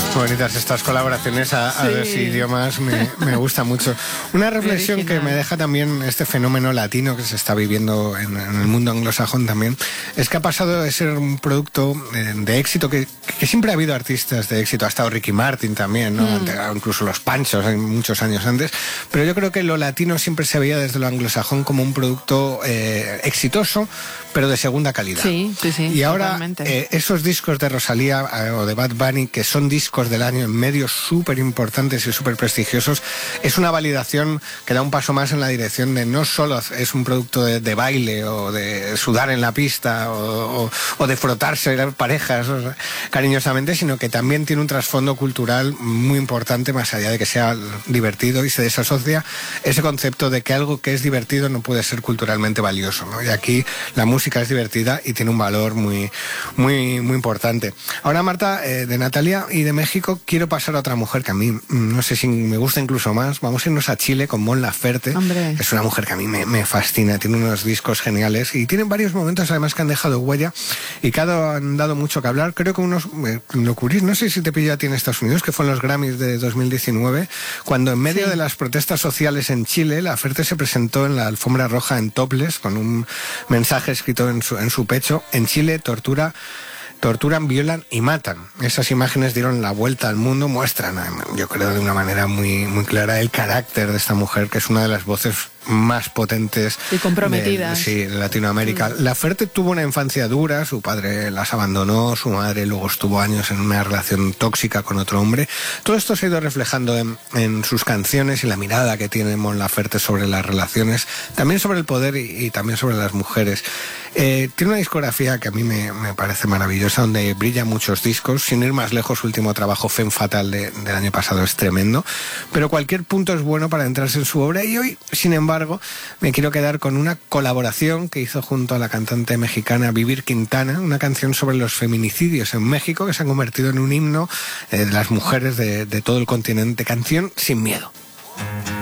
Bonitas estas colaboraciones a Sí. dos idiomas, me gusta mucho. Una reflexión que me deja también este fenómeno latino que se está viviendo en el mundo anglosajón también, es que ha pasado de ser un producto de éxito, que siempre ha habido artistas de éxito, ha estado Ricky Martin también, ¿no? Incluso los Panchos muchos años antes, pero yo creo que lo latino siempre se veía desde lo anglosajón como un producto exitoso, pero de segunda calidad. Sí, sí, sí. Y ahora totalmente. esos discos de Rosalía o de Bad Bunny, que son discos del año en medios súper importantes y súper prestigiosos, es una validación que da un paso más en la dirección de no solo es un producto de baile o de sudar en la pista o de frotarse parejas cariñosamente, sino que también tiene un trasfondo cultural muy importante, más allá de que sea divertido, y se desasocia ese concepto de que algo que es divertido no puede ser culturalmente valioso, ¿no? Y aquí la música es divertida y tiene un valor muy importante. Ahora, Marta, de Natalia y de México quiero pasar a otra mujer que a mí, no sé si me gusta incluso más. Vamos a irnos a Chile con Mon Laferte. Hombre. Es una mujer que a mí me fascina, tiene unos discos geniales y tienen varios momentos además que han dejado huella y que han dado mucho que hablar. Creo que unos, lo cubrís, no sé si te pilló a ti en Estados Unidos, que fue en los Grammys de 2019, cuando en medio de las protestas sociales en Chile, Laferte se presentó en la alfombra roja en topless con un mensaje escrito en su pecho: en Chile torturan, violan y matan. Esas imágenes dieron la vuelta al mundo, muestran, yo creo, de una manera muy clara el carácter de esta mujer, que es una de las voces más potentes y comprometidas de Latinoamérica. Laferte tuvo una infancia dura, su padre las abandonó, su madre luego estuvo años en una relación tóxica con otro hombre. Todo esto se ha ido reflejando en sus canciones y la mirada que tiene Mon Laferte sobre las relaciones, también sobre el poder y también sobre las mujeres. Tiene una discografía que a mí me parece maravillosa, donde brillan muchos discos. Sin ir más lejos, su último trabajo, Femme Fatale, del año pasado, es tremendo, pero cualquier punto es bueno para entrarse en su obra. Y hoy, sin embargo, me quiero quedar con una colaboración que hizo junto a la cantante mexicana Vivir Quintana, una canción sobre los feminicidios en México, que se han convertido en un himno de las mujeres de todo el continente. Canción Sin Miedo.